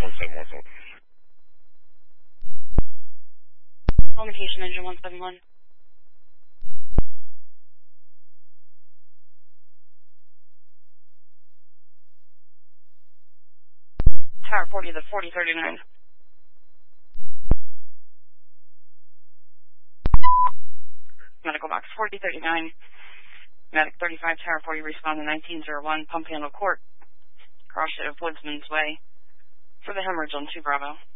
1717. Communication engine 171. Tower 40 to 4039. Medical box 4039. Medic 35, Tower 40, respond to 1901, Pump Handle Court, cross of Woodsman's Way, for the hemorrhage on 2 Bravo.